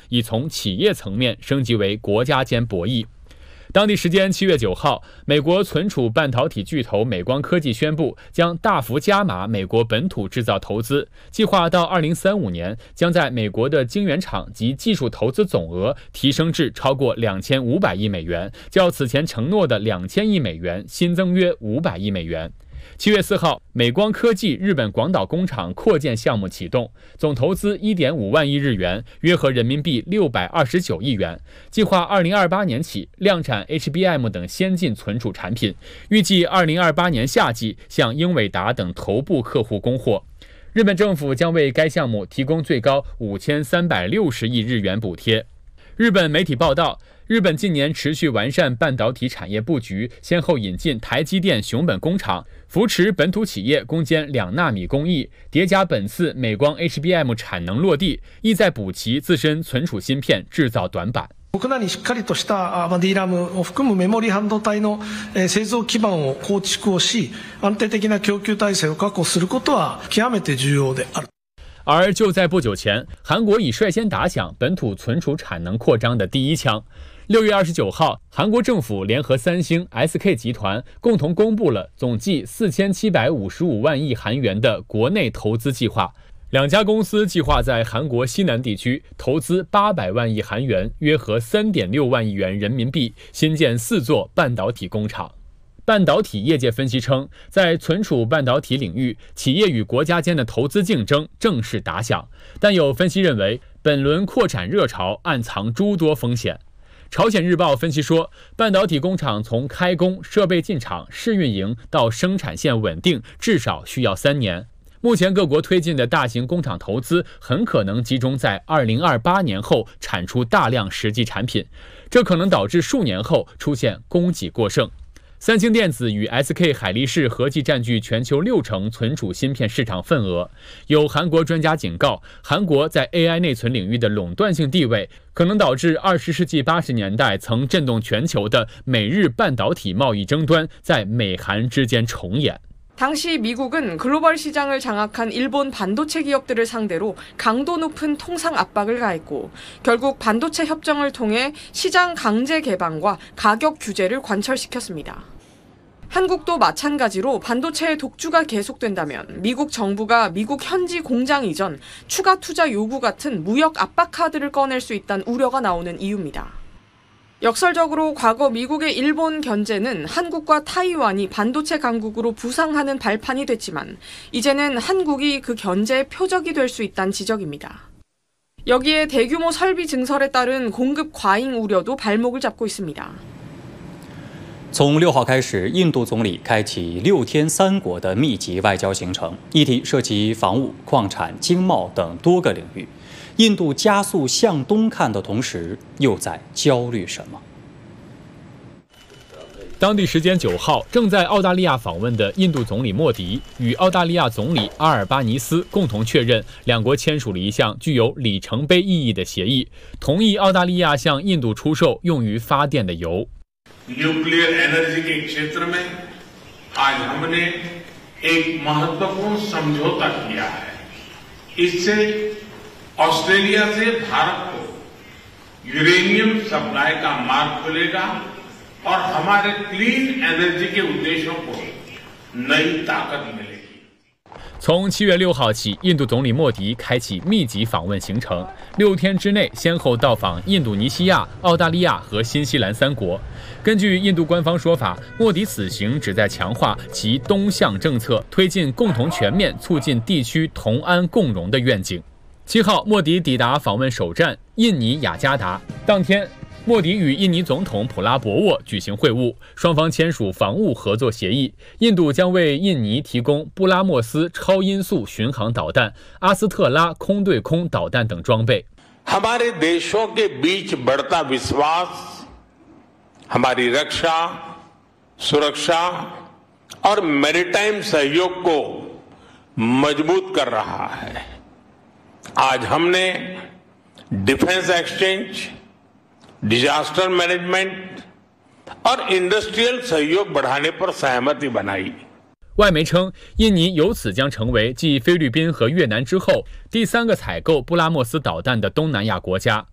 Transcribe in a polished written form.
已从企业层面升级为国家间博弈。当地时间7月9号，美国存储半导体巨头美光科技宣布，将大幅加码美国本土制造投资，计划到2035年将在美国的晶圆厂及技术投资总额提升至超过2500亿美元，较此前承诺的2000亿美元新增约500亿美元。7月4号，美光科技日本广岛工厂扩建项目启动，总投资1.5万亿日元，约合人民币629亿元。计划2028年起量产 HBM 等先进存储产品，预计2028年夏季向英伟达等头部客户供货。日本政府将为该项目提供最高5360亿日元补贴。日本媒体报道，日本近年持续完善半导体产业布局，先后引进台积电熊本工厂，扶持本土企业攻坚2纳米工艺，叠加本次美光 HBM 产能落地，意在补齐自身存储芯片制造短板。 国内にしっかりとしたDRAMを含むメモリ半導体の製造基盤を構築をし、安定的な供給体制を確保することは極めて重要である。 而就在不久前，韩国已率先打响本土存储产能扩张的第一枪。6月29号，韩国政府联合三星、SK 集团共同公布了总计4755万亿韩元的国内投资计划。两家公司计划在韩国西南地区投资800万亿韩元，约合3.6万亿元人民币，新建4座半导体工厂。半导体业界分析称，在存储半导体领域，企业与国家间的投资竞争正式打响。但有分析认为，本轮扩产热潮暗藏诸多风险。朝鲜日报分析说，半导体工厂从开工、设备进场、试运营到生产线稳定，至少需要3年。目前各国推进的大型工厂投资很可能集中在2028年后产出大量实际产品，这可能导致数年后出现供给过剩。三星电子与 SK 海力士合计占据全球60%存储芯片市场份额。有韩国专家警告，韩国在 AI 内存领域的垄断性地位，可能导致20世纪80年代曾震动全球的美日半导体贸易争端在美韩之间重演。 당시 미국은 글로벌 시장을 장악한 일본 반도체 기업들을 상대로 강도 높은 통상 압박을 가했고, 결국 반도체 협정을 통해 시장 강제 개방과 가격 규제를 관철시켰습니다. 한국도 마찬가지로 반도체의 독주가 계속된다면 미국 정부가 미국 현지 공장 이전, 추가 투자 요구 같은 무역 압박 카드를 꺼낼 수 있다는 우려가 나오는 이유입니다. 역설적으로 과거 미국의 일본 견제는 한국과 타이완이 반도체 강국으로 부상하는 발판이 됐지만 이제는 한국이 그 견제의 표적이 될 수 있다는 지적입니다. 여기에 대규모 설비 증설에 따른 공급 과잉 우려도 발목을 잡고 있습니다. 从6号开始，印度总理开启6天3国的密集外交行程，议题涉及防务、矿产、经贸等多个领域。印度加速向东看的同时，又在焦虑什么？ 当地时间9号，正在澳大利亚访问的印度总理莫迪与澳大利亚总理阿尔巴尼斯共同确认，两国签署了一项具有里程碑意义的协议，同意澳大利亚向印度出售用于发电的油。 nuclear energy के क्षेत्र में आज हमने एक महत्वपूर्ण समझौता किया है। इससे ऑस्ट्रेलिया से भारत को यूरेनियम सप्लाई का मार्ग खुलेगा और हमारे क्लीन एनर्जी के उद्देश्यों को नई ताकत मिलेगी। 从7月6号起，印度总理莫迪开启密集访问行程，6天之内先后到访印度尼西亚、澳大利亚和新西兰3国。根据印度官方说法，莫迪此行旨在强化其东向政策，推进共同全面促进地区同安共荣的愿景。7号，莫迪抵达访问首站印尼雅加达，当天，莫迪与印尼总统普拉博沃举行会晤，双方签署防务合作协议。印度将为印尼提供布拉莫斯超音速巡航导弹、阿斯特拉空对空导弹等装备。 हमारे देशों के बीच बढ़ता विश्वास हमारी रक्षा, सुरक्षा और मैरीटाइम सहयोग को मजबूत कर रहा है। आज हमने डिफेंस एक्सचेंज, डिजास्टर मैनेजमेंट और इंडस्ट्रियल सहयोग बढ़ाने पर सहमति बनाई। 外媒称，印尼由此将成为继菲律宾和越南之后第3个采购布拉莫斯导弹的东南亚国家。